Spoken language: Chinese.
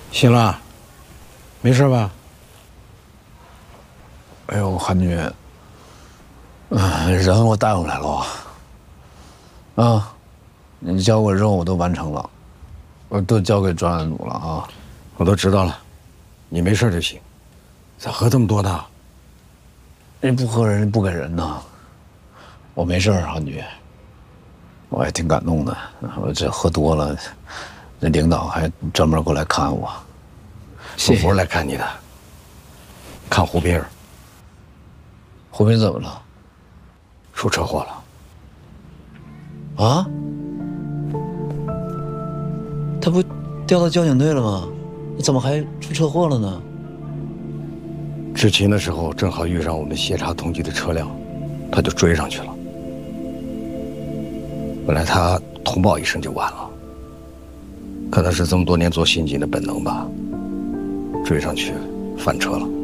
醒了，没事吧？ 哎呦，韩女，人我带回来了，啊，你交过任务我都完成了，我都交给专案组了啊。 我都知道了，你没事就行。咋喝这么多呢？ 你不喝人不给人呢。我没事，韩女，我还挺感动的。我这喝多了，那领导还专门过来看我。 我不是来看你的，看胡斌儿。 胡斌怎么了？ 出车祸了。 啊？他不调到交警队了吗？怎么还出车祸了呢？ 执勤的时候正好遇上我们协查通缉的车辆，他就追上去了。本来他通报一声就完了，可能是这么多年做刑警的本能吧，追上去翻车了。